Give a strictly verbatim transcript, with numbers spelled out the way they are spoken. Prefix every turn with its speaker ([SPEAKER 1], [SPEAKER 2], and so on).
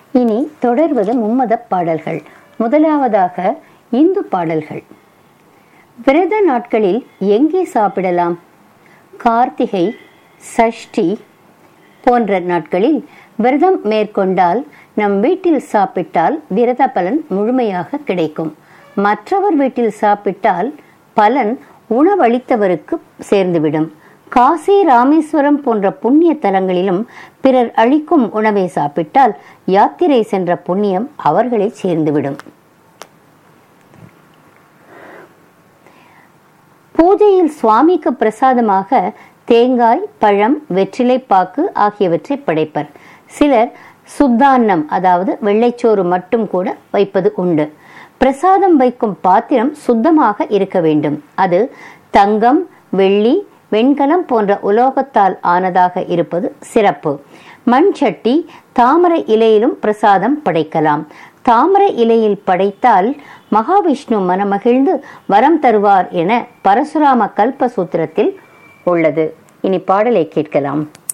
[SPEAKER 1] இனி தொடர்வது மும்மத பாடல்கள். முதலாவதாக இந்து பாடல்கள். விரத நாட்களில் எங்கே சாப்பிடலாம்? கார்த்திகை, சஷ்டி போன்ற நாட்களில் விரதம் மேற்கொண்டால் நம் வீட்டில் சாப்பிட்டால் விரத பலன் முழுமையாக கிடைக்கும். மற்றவர் வீட்டில் சாப்பிட்டால் பலன் உணவளித்தவருக்கு சேர்ந்துவிடும். காசி, ராமேஸ்வரம் போன்ற புண்ணிய தலங்களிலும் பிறர் அளிக்கும் உணவை சாப்பிட்டால் யாத்திரை சென்ற புண்ணியம் அவர்களை சேர்ந்துவிடும். பூஜையில் சுவாமிக்கு பிரசாதமாக தேங்காய், பழம், வெற்றிலை பாக்கு ஆகியவற்றை படைப்பர். சிலர் சுத்தான்னம், அதாவது வெள்ளைச்சோறு மட்டும் கூட வைப்பது உண்டு. பிரசாதம் வைக்கும் பாத்திரம் சுத்தமாக இருக்க வேண்டும். அது தங்கம், வெள்ளி, வெண்கலம் போன்ற உலோகத்தால் ஆனதாக இருப்பது சிறப்பு. மண் சட்டி, தாமரை இலையிலும் பிரசாதம் படைக்கலாம். தாமரை இலையில் படைத்தால் மகாவிஷ்ணு மனமகிழ்ந்து வரம் தருவார் என பரசுராம கல்ப சூத்திரத்தில் உள்ளது. இனி பாடலை கேட்கலாம்.